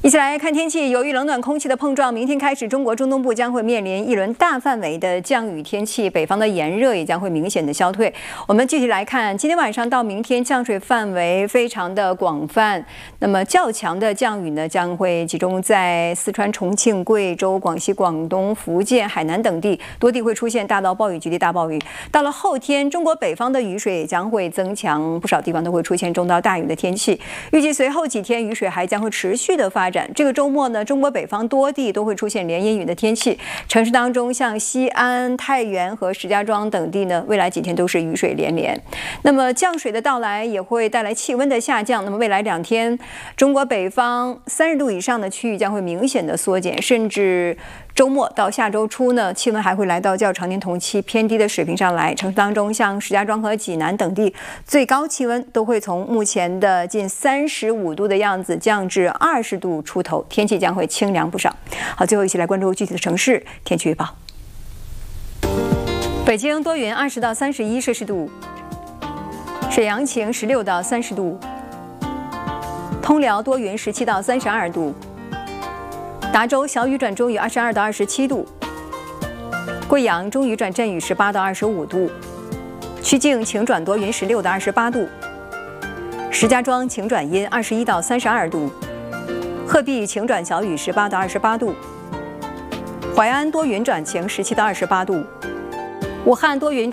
一起来看天气，由于冷暖空气的碰撞，明天开始中国中东部将会面临一轮大范围的降雨天气，北方的炎热也将会明显的消退。我们具体来看，今天晚上到明天降水范围非常的广泛，那么较强的降雨呢将会集中在四川、重庆、贵州、广西、广东、福建、海南等地，多地会出现大到暴雨、局地大暴雨。到了后天，中国北方的雨水将会增强，不少地方都会出现中到大雨的天气。预计随后几天雨水还将会持续的发展。这个周末呢，中国北方多地都会出现连阴雨的天气。城市当中，像西安、太原和石家庄等地呢，未来几天都是雨水连连。那么降水的到来也会带来气温的下降。那么未来2天，中国北方30度以上的区域将会明显的缩减，甚至周末到下周初呢，气温还会来到较常年同期偏低的水平上来。城市当中，像石家庄和济南等地，最高气温都会从目前的近35度的样子降至20度出头，天气将会清凉不少。好，最后一起来关注具体的城市天气预报。北京多云，20到31摄氏度；沈阳晴，16到30度；通辽多云，17到32度；达州小雨转中雨，22到27度；贵阳中雨转阵雨，18到25度；曲靖晴转多云，16到28度；石家庄晴转阴，21到32度；鹤壁晴转小雨，18到28度；淮安多云转晴，17到28度；武汉多云转